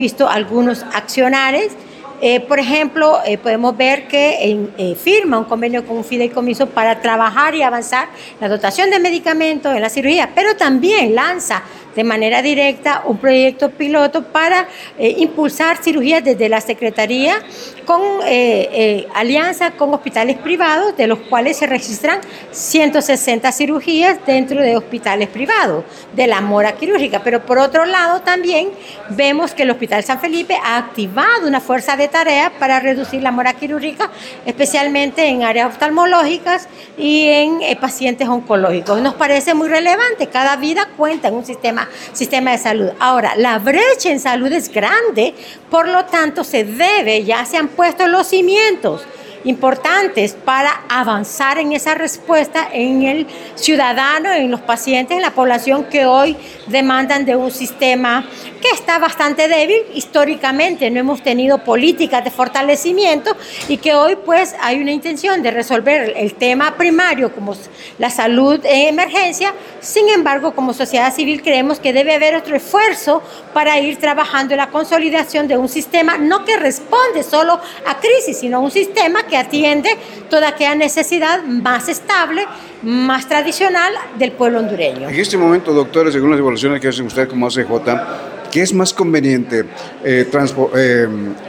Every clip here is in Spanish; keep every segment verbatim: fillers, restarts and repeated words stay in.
visto algunos accionares. Eh, por ejemplo, eh, podemos ver que eh, firma un convenio con un fideicomiso para trabajar y avanzar la dotación de medicamentos en la cirugía, pero también lanza de manera directa un proyecto piloto para eh, impulsar cirugías desde la Secretaría con eh, eh, alianza con hospitales privados, de los cuales se registran ciento sesenta cirugías dentro de hospitales privados de la mora quirúrgica. Pero por otro lado también vemos que el Hospital San Felipe ha activado una fuerza de tarea para reducir la mora quirúrgica, especialmente en áreas oftalmológicas y en eh, pacientes oncológicos. Nos parece muy relevante, cada vida cuenta en un sistema, sistema de salud. Ahora, la brecha en salud es grande, por lo tanto se debe, ya se han puesto los cimientos importantes para avanzar en esa respuesta en el ciudadano, en los pacientes, en la población que hoy demandan de un sistema que está bastante débil. Históricamente no hemos tenido políticas de fortalecimiento y que hoy pues hay una intención de resolver el tema primario como la salud en emergencia. Sin embargo, como sociedad civil creemos que debe haber otro esfuerzo para ir trabajando en la consolidación de un sistema no que responde solo a crisis, sino un sistema que atiende toda aquella necesidad más estable, más tradicional del pueblo hondureño. En este momento, doctora, según las evaluaciones que hacen usted como A C J, ¿qué es más conveniente? Eh, eh,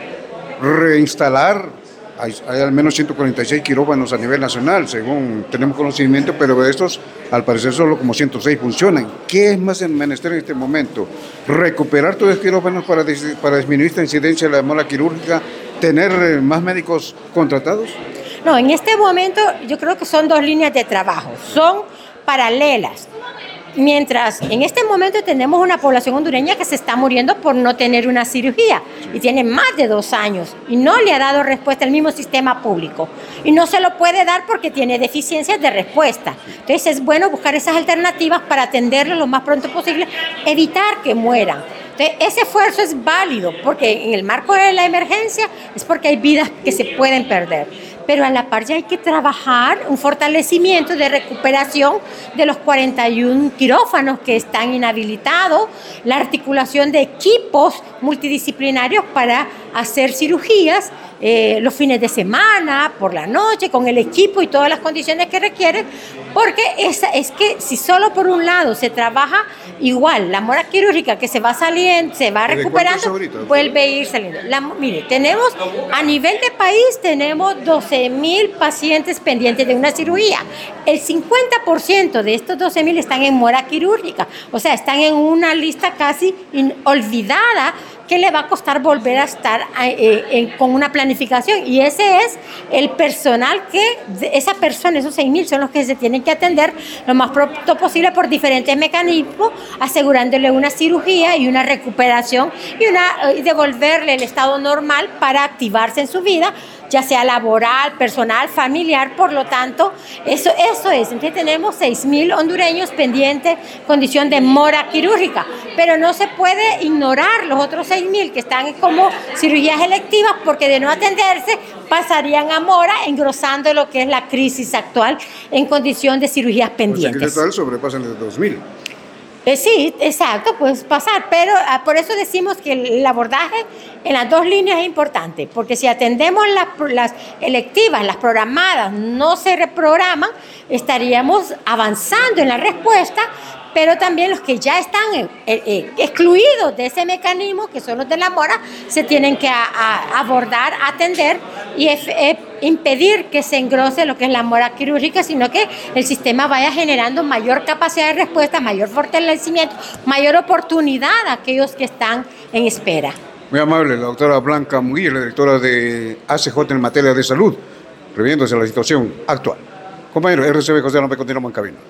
reinstalar, hay, hay al menos ciento cuarenta y seis quirófanos a nivel nacional, según tenemos conocimiento, pero de estos, al parecer, solo como ciento seis funcionan. ¿Qué es más menester en este momento? ¿Recuperar todos los quirófanos para, para disminuir esta incidencia de la mora quirúrgica? ¿Tener más médicos contratados? No, en este momento yo creo que son dos líneas de trabajo, son paralelas. Mientras en este momento tenemos una población hondureña que se está muriendo por no tener una cirugía y tiene más de dos años y no le ha dado respuesta el mismo sistema público y no se lo puede dar porque tiene deficiencias de respuesta. Entonces es bueno buscar esas alternativas para atenderlo lo más pronto posible, evitar que mueran. Entonces, ese esfuerzo es válido porque en el marco de la emergencia es porque hay vidas que se pueden perder. Pero a la par ya hay que trabajar un fortalecimiento de recuperación de los cuarenta y uno quirófanos que están inhabilitados, la articulación de equipos multidisciplinarios para hacer cirugías eh, los fines de semana, por la noche, con el equipo y todas las condiciones que requieren, porque es, es que si solo por un lado se trabaja igual, la mora quirúrgica que se va saliendo, se va recuperando, vuelve a ir saliendo. La, mire, tenemos a nivel de país, tenemos doce mil pacientes pendientes de una cirugía. El cincuenta por ciento de estos doce mil están en mora quirúrgica, o sea, están en una lista casi olvidada que le va a costar volver a estar eh, en, con una planificación, y ese es el personal que, esa persona, esos seis mil son los que se tienen que atender lo más pronto posible por diferentes mecanismos, asegurándole una cirugía y una recuperación y, una, y devolverle el estado normal para activarse en su vida, ya sea laboral, personal, familiar. Por lo tanto, eso, eso es. Entonces tenemos seis mil hondureños pendientes, condición de mora quirúrgica, pero no se puede ignorar los otros seis mil que están como cirugías electivas, porque de no atenderse pasarían a mora, engrosando lo que es la crisis actual en condición de cirugías pendientes. O sea, que total sobrepasan los dos mil. Eh, sí, exacto, puede pasar, pero ah, por eso decimos que el abordaje en las dos líneas es importante, porque si atendemos las, las electivas, las programadas, no se reprograman, estaríamos avanzando en la respuesta, pero también los que ya están eh, eh, excluidos de ese mecanismo, que son los de la mora, se tienen que a, a abordar, atender y es, eh, impedir que se engrose lo que es la mora quirúrgica, sino que el sistema vaya generando mayor capacidad de respuesta, mayor fortalecimiento, mayor oportunidad a aquellos que están en espera. Muy amable, la doctora Blanca Muguir, la directora de A C J en materia de salud, refiriéndose a la situación actual. Compañero, R C B José López, continuamos en cabina.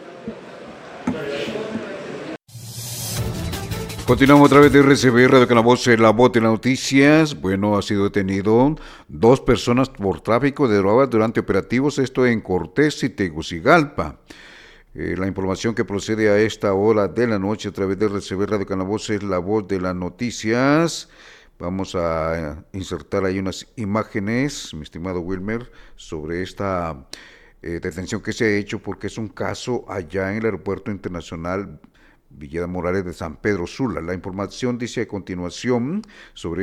Continuamos a través de R C B, Radio Canavoz, la voz de las noticias. Bueno, ha sido detenido dos personas por tráfico de drogas durante operativos, esto en Cortés y Tegucigalpa. Eh, la información que procede a esta hora de la noche a través de R C B, Radio Canavoz, es la voz de las noticias. Vamos a insertar ahí unas imágenes, mi estimado Wilmer, sobre esta eh, detención que se ha hecho, porque es un caso allá en el Aeropuerto Internacional Villeda Morales de San Pedro Sula. La información dice a continuación sobre